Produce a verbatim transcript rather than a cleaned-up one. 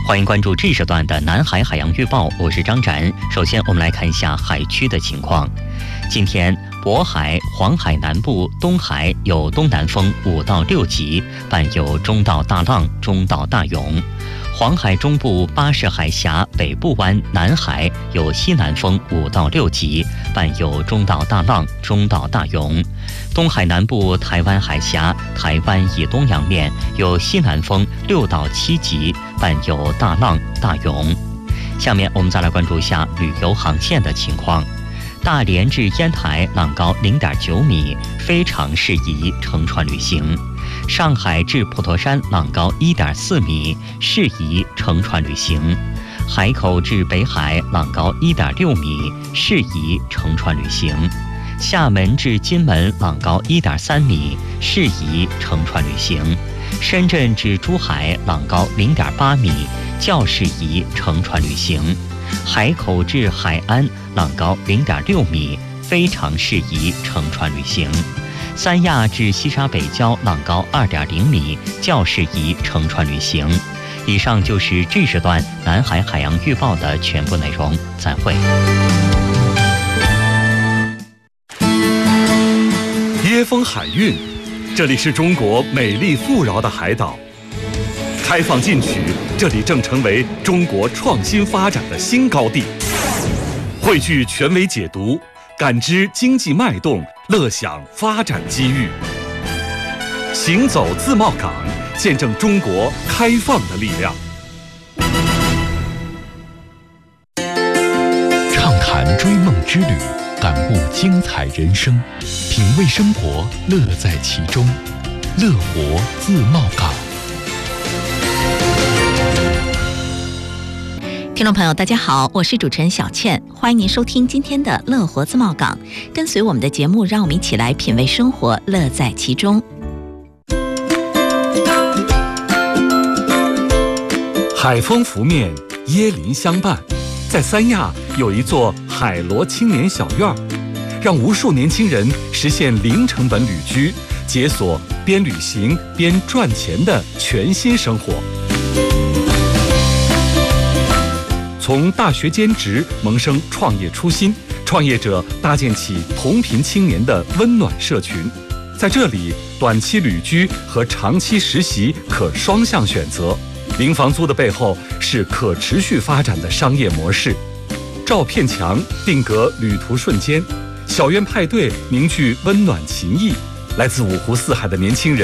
欢迎关注这时段的南海海洋预报，我是张展。首先我们来看一下海区的情况。今天渤海、黄海南部、东海有东南风五到六级，伴有中到大浪、中到大涌。黄海中部巴士海峡北部湾南海有西南风五到六级，伴有中到大浪、中到大涌。东海南部台湾海峡、台湾以东洋面有西南风六到七级，伴有大浪、大涌。下面我们再来关注一下旅游航线的情况。大连至烟台浪高零点九米，非常适宜乘船旅行。上海至普陀山浪高一点四米，适宜乘船旅行。海口至北海浪高一点六米，适宜乘船旅行。厦门至金门浪高一点三米，适宜乘船旅行。深圳至珠海浪高零点八米，较适宜乘船旅行。海口至海安浪高零点六米，非常适宜乘船旅行。三亚至西沙北礁浪高二点零米，较适宜乘船旅行。以上就是这时段南海海洋预报的全部内容，再会。 椰风海韵，这里是中国美丽富饶的海岛。开放进取，这里正成为中国创新发展的新高地。汇聚权威解读，感知经济脉动，乐享发展机遇。行走自贸港，见证中国开放的力量。 畅谈追梦之旅，感悟精彩人生，品味生活，乐在其中。乐活自贸港。 听众朋友大家好，我是主持人小倩，欢迎您收听今天的乐活自贸港。跟随我们的节目，让我们一起来品味生活，乐在其中。 海风拂面，椰林相伴，在三亚有一座海螺青年小院，让无数年轻人实现零成本旅居，解锁边旅行边赚钱的全新生活。从大学兼职萌生创业初心，创业者搭建起同频青年的温暖社群。在这里，短期旅居和长期实习可双向选择。零房租的背后是可持续发展的商业模式。照片墙定格旅途瞬间，小院派对凝聚温暖情谊。来自五湖四海的年轻人